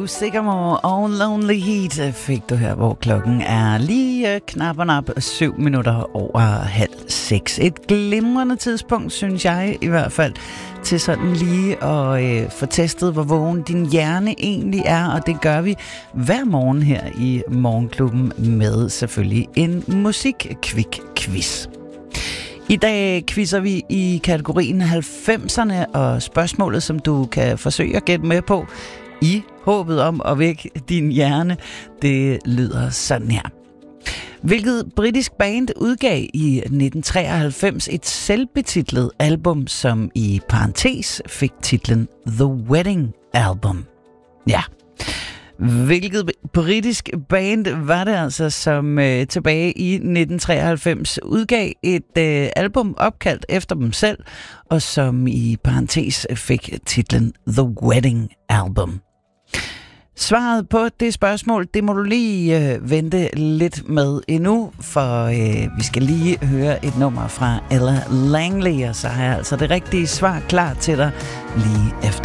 Lou Sigamore og Lonely Heat fik du her, hvor klokken er lige knap og nap 7 minutter over 5:30. Et glimrende tidspunkt, synes jeg i hvert fald, til sådan lige at få testet, hvor vågen din hjerne egentlig er, og det gør vi hver morgen her i Morgenklubben med selvfølgelig en musik-quiz. I dag quizzer vi i kategorien 90'erne, og spørgsmålet, som du kan forsøge at gætte med på, i håbet om at vække din hjerne, det lyder sådan her. Hvilket britisk band udgav i 1993 et selvbetitlet album, som i parentes fik titlen The Wedding Album? Ja. Hvilket britisk band var det altså, som tilbage i 1993 udgav et album opkaldt efter dem selv, og som i parentes fik titlen The Wedding Album? Svaret på det spørgsmål, det må du lige vente lidt med endnu, for vi skal lige høre et nummer fra Ella Langley, og så har jeg altså det rigtige svar klar til dig lige efter